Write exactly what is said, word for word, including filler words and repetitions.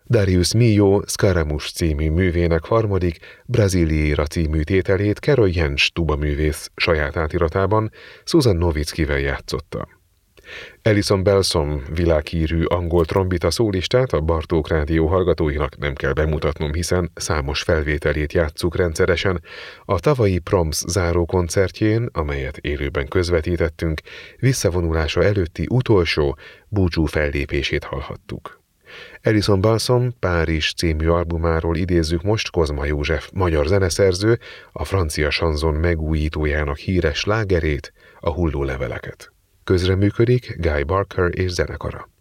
Darius Milhaud Scaramouche című művének harmadik, Braziliera című tételét Carol Jensch tubaművész saját átiratában Susan Novickivel játszotta. Alison Balsom világhírű angol trombita szólistát a Bartók Rádió hallgatóinak nem kell bemutatnom, hiszen számos felvételét játsszuk rendszeresen. A tavalyi Proms záró koncertjén, amelyet élőben közvetítettünk, visszavonulása előtti utolsó búcsú fellépését hallhattuk. Alison Balsom Párizs című albumáról idézzük most Kozma József magyar zeneszerző, a francia sanzon megújítójának híres slágerét, a Hulló leveleket. Közreműködik Guy Barker és zenekara.